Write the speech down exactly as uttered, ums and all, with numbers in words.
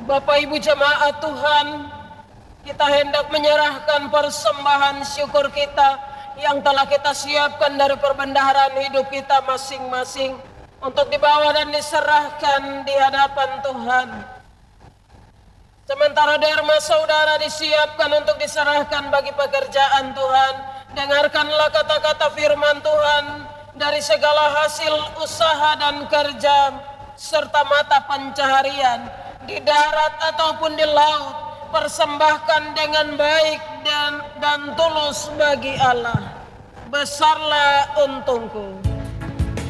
Bapak Ibu jemaat Tuhan, kita hendak menyerahkan persembahan syukur kita yang telah kita siapkan dari perbendaharaan hidup kita masing-masing untuk dibawa dan diserahkan di hadapan Tuhan. Sementara derma saudara disiapkan untuk diserahkan bagi pekerjaan Tuhan, dengarkanlah kata-kata firman Tuhan dari segala hasil usaha dan kerja serta mata pencaharian di darat ataupun di laut, persembahkan dengan baik dan, dan tulus bagi Allah. Besarlah untungku.